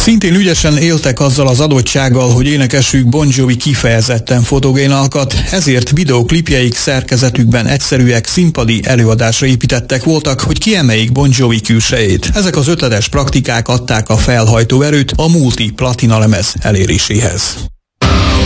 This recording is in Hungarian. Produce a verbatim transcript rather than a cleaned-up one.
Szintén ügyesen éltek azzal az adottsággal, hogy énekesük Bon Jovi kifejezetten fotogén alkat, ezért videóklipjeik szerkezetükben egyszerűek, színpadi előadásra építettek voltak, hogy kiemeljék Bon Jovi külsejét. Ezek az ötletes praktikák adták a felhajtó erőt a multi-platina lemez eléréséhez.